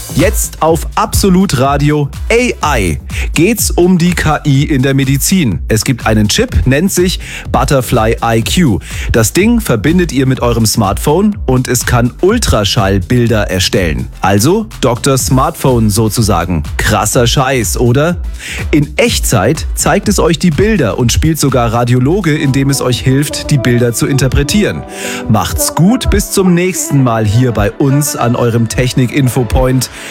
Jetzt auf Absolut Radio AI geht's um die KI in der Medizin. Es gibt einen Chip, nennt sich Butterfly IQ. Das Ding verbindet ihr mit eurem Smartphone und es kann Ultraschallbilder erstellen. Also Dr. Smartphone sozusagen. Krasser Scheiß, oder? In Echtzeit zeigt es euch die Bilder und spielt sogar Radiologe, indem es euch hilft, die Bilder zu interpretieren. Macht's gut, bis zum nächsten Mal hier bei uns an eurem Technik-Info-Point.